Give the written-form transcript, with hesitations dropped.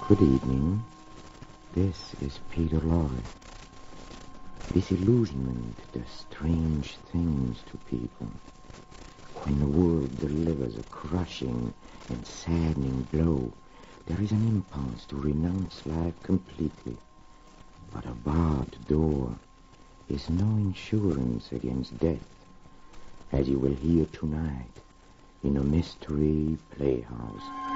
Good evening. This is Peter Lorre. Disillusionment does strange things to people. When the world delivers a crushing and saddening blow, there is an impulse to renounce life completely. But a barred door is no insurance against death, as you will hear tonight in a mystery playhouse.